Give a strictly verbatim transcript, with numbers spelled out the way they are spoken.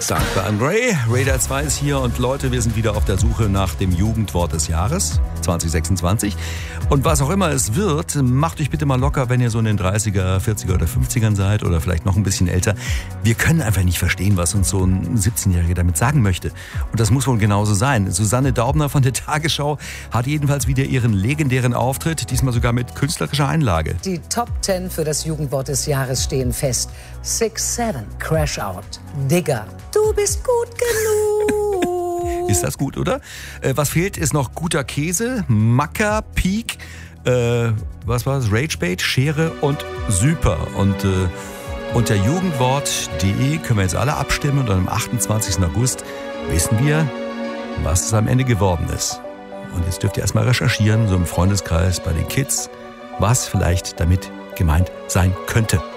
Dank an Ray. Radar zwei ist hier und Leute, wir sind wieder auf der Suche nach dem Jugendwort des Jahres zwanzig sechsundzwanzig. Und was auch immer es wird, macht euch bitte mal locker, wenn ihr so in den dreißiger, vierziger oder fünfzigern seid oder vielleicht noch ein bisschen älter. Wir können einfach nicht verstehen, was uns so ein siebzehnjähriger damit sagen möchte. Und das muss wohl genauso sein. Susanne Daubner von der Tagesschau hat jedenfalls wieder ihren legendären Auftritt, diesmal sogar mit künstlerischer Einlage. Die Top zehn für das Jugendwort des Jahres stehen fest. six seven, Crash Out, Digger, du bist gut genug. Ist das gut, oder? Äh, was fehlt, ist noch guter Käse, Macker, Peak, äh, was war das? Ragebait, Schere und Super. Und äh, unter jugendwort punkt de können wir jetzt alle abstimmen und am achtundzwanzigsten August wissen wir, was es am Ende geworden ist. Und jetzt dürft ihr erstmal recherchieren, so im Freundeskreis bei den Kids, was vielleicht damit gemeint sein könnte.